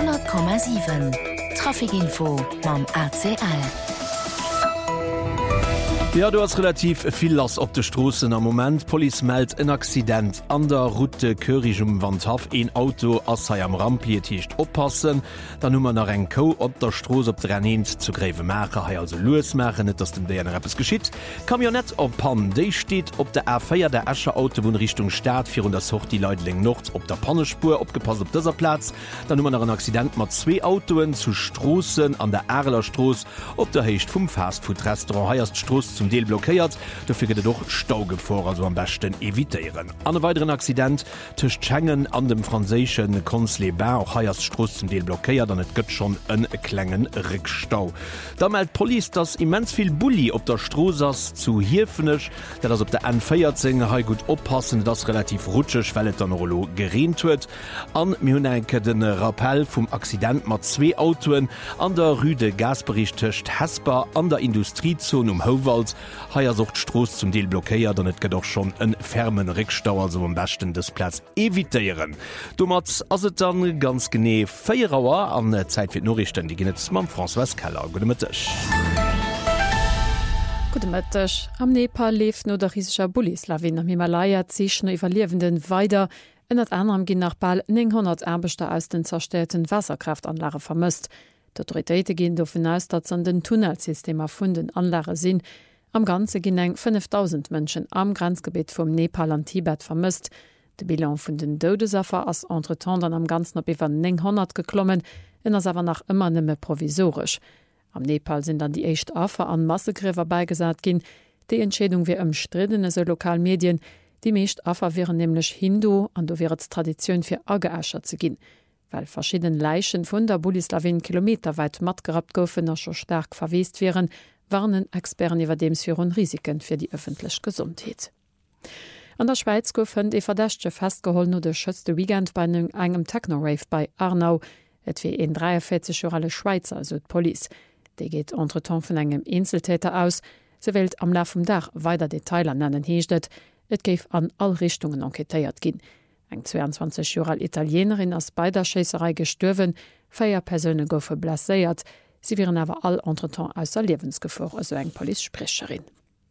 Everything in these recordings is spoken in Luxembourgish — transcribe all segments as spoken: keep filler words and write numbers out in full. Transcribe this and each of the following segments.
hundert Komma sieben. Trafikinfo mam A C L. Ja, du hast relativ viel Lass op de Straßen am Moment. Police meldt ein Accident an der Route Körig um Wandhaf. Ein Auto as sei am Rampieticht oppassen. Dann nummer nach en Co op der Stroß op der Rennt zu Gräve Mächer ha also losmechen, net dass dem D N R es geschieht. Kamionett op Pan de steht op der R vier der Escher Auto in Richtung Stadt vier das hoch die Leutling Nord op der Pannespur opgepasst op dieser Platz. Dann nummer nach ein Accident mat zwei Autoen zu Stroßen an der Erlerstroß op der Hecht vom Fastfood-Restaurant heierst Stroß zum Deel blockiert, dafür geht doch Stauge vor, also am besten evitieren. An einem weiteren Accident zwischen Schengen an dem französischen Conslebin auch Heierstroß zum Deel blockiert, dann gibt schon einen kleinen Rückstau. Da meldet Police, dass immens viel Bulli auf der Straße zu Hirfenisch, der das auf der N vierzehn gut aufpassen, das relativ rutschig, weil es dann Rollo gerent wird. An Münenke den Rappel vom Accident mit zwei Autoen an der Rue de Gasbericht zwischen Hesper an der Industriezone um Howald. Haier sucht Stroß zum Deel blockiert, dann et doch schon en fermen Rückstau, also am besten des Platz evitieren. Dummerz as het dann ganz gene Feierauer an der Zeit wird Norrichten, die gehen mam François Keller. Gute Mittag. Gute Mittag. Am Nepal lebt nur der riesische Bullislawin am Himalaya zwischen Überlebenden weiter. In dat anderem gehen nach bald neunhundert Erbeter aus den zerstörten Wasserkraftanlagen vermisst. Die Autoritäten gehen davon aus, dass an den Tunnelsystem erfunden Anlagen sind. Am Ganze ginn eng fünftausend Menschen am Grenzgebiet vom Nepal an Tibet vermisst. De Bilan vun den Dodesaffer ass entretemps dann am ganzen op iwwer neunhundert geklommen, en ass awer nach immer nimme provisorisch. Am Nepal sind dann die echt Affer an Massegräver beigesat ginn. Die Entschädung wie ëmstridene se Lokalmedien, die meescht Affer wären nämlich Hindu an do wäret Tradition fir Ageäscher ze ginn. Weil verschieden Leichen vun der Bullislawin kilometerweit mat gerat goufen er scho stark verweest wären, warnen Experten iwwer demsfirun Risiken fir die öffentlich Gesundheit. An der Schweiz goufen e Verdächtchte festgeholt no de schëtzte Weekend bei engem Technorave bei Arnau, et wie en dreiundvierzig Jahre Schweizer so d Police. De geht entretemps vun engem Einzeltäter aus, se wild am Lauf vom Dach weiter Detailer nennen heeschtet, et geif an all Richtungen enquetéiert ginn. Eng zweiundzwanzig Jahre Italienerin ass bei der Schäserei gestürwen, feier Persöne goufe blaséiert, sie wären aber all entretemps aus der Lebensgefahr, also eng Polizeisprecherin.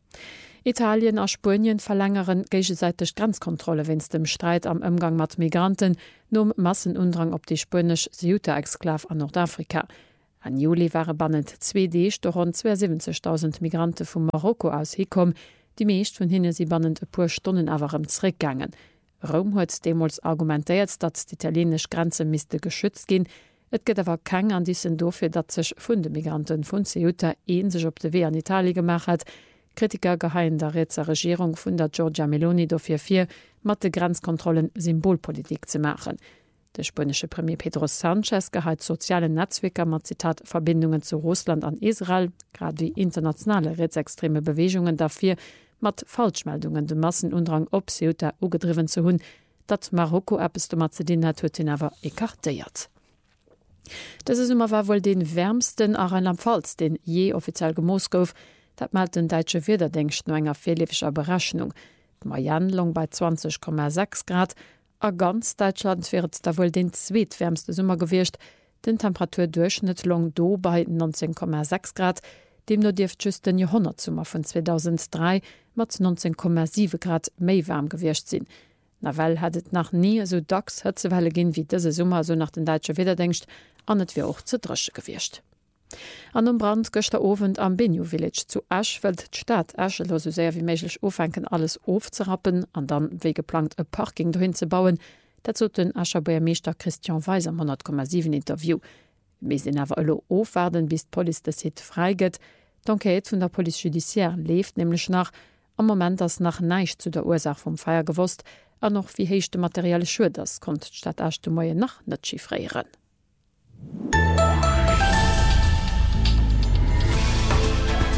Italien a Spanien verlängeren gegenseitig Grenzkontrolle wenn's dem Streit am Umgang mit Migranten nom Massenundrang op die spanisch Ceuta-Exklav an Nordafrika. An Juli waren bannend zwei Deeg doch rund zweiundsiebzigtausend Migranten von Marokko aus hikom, die meest von hinne sie bannend e paar Stunden awerem zurückgegangen. Rom hat demals argumentiert, dass die italienische Grenze müsste geschützt gehen. Et geht aber kein an diesen dafür, dass sich von den Migranten von Ceuta ein sich auf der Wehr an Italien gemacht hat. Kritiker geheim der Rätzer Regierung von der Giorgia Meloni dafür vier, mit den Grenzkontrollen Symbolpolitik zu machen. Der spanische Premier Pedro Sanchez geheim soziale Netzwerke mit Zitat Verbindungen zu Russland an Israel, gerade wie internationale rechtsextreme Bewegungen dafür, mit Falschmeldungen den Massenundrang op Ceuta ugedriven zu hun, dat Marokko etwas zu Mazedin hat huet ihn aber ekarteiert. Das ist immer war wohl den wärmsten Rheinland-Pfalz, den je offiziell gemost gouf, dat malt den deutsche Wetterdienst no enger fehllewischer Berechnung. Marianlung bei zwanzig Komma sechs Grad, a ganz Deutschland wird da wohl den zweitwärmste Sommer gewircht, den Temperaturdurchschnittlung do bei neunzehn Komma sechs Grad, dem nur dirft just den Jahrhundertsommer von zweitausenddrei mat neunzehn Komma sieben Grad méi warm gewircht sinn. Nawel hatt nach nie so dacks Hitzewelle gin wie dese Sommer so nach den deutsche Wetterdienst an net wie auch zu Drösche gewircht. An dem Brand gëchter Ofent am Benue Village zu Asch wëlt d'Stadt Aschelo so sehr wie méiglech ofenken alles aufzurappen, an dann wie geplant e Parking dohin ze bauen, dat zo den Ascherboer Meester Christian Weiss am hundert Komma sieben Interview. Mesinn awer ëlle ofwerden bis d'Police des Hit freiget, d'Enquête vun der Police Judiciaire leeft nämlich nach, am Moment ass nach neicht zu der Ursach vom Feier gewost, an noch wie heichte materielle Schuld das kont d'Stadt Asch de Moie nach net chiffrieren.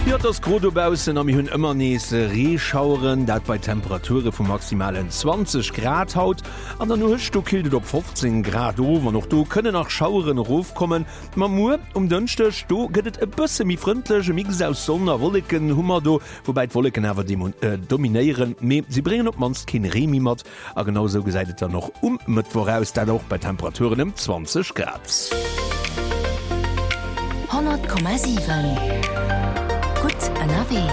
Ja, das Grodobausen am hunn immer neese Reeschauren, dat bei Temperature vu maximalen zwanzig Grad haut. An der Nucht du kildet op fünfzehn Grad over noch du könne nach Schauren rufkommen. Ma mu um dënchtech du gëtt e bësse mi frontndlege Mix aus Sonner Wolken Hummer do, wobei d Wolken awer äh, dominieren. Me sie bringen op mans kin Remi mat, a genauso gesäidet er noch um mit voraus dat auch bei Temperaturen im zwanzig Grad. hundert Komma sieben. Gut an A W.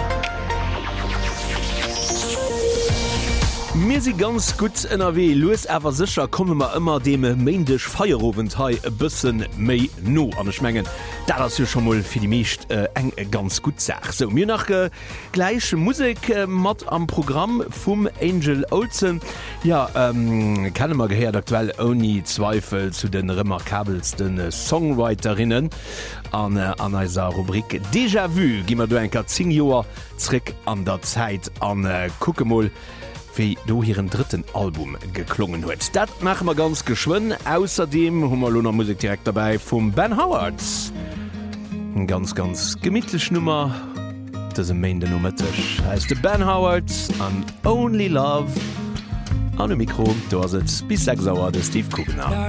Mir si ganz gut N R W Louis awer sicher komme ma immer dem méendech Feierowendhai e bëssen méi no an schmengen. Da das jo schon mal fir die meescht äh, eng äh, ganz gut sag. So mir nach äh, gleiche Musik äh, mat am Programm vum Angel Olsen. Ja ähm, kann immer gehört aktuell oni Zweifel zu den remarkabelsten äh, Songwriterinnen an äh, an eiser Rubrik Déjà vu gimmer du en zehn Joer Trick an der Zeit an äh, Kuckemol. Wie du hier im dritten Album geklungen huet. Dat machen wir ganz geschwind. Außerdem Hummerlohner Musik direkt dabei vom Ben Howard. Ein ganz ganz gemütlich Nummer. Das ist Main der Nummer Tisch. Heißt der Ben Howard an Only Love. An dem Mikro, da sitzt bis sechs Uhr der Steve Kugner.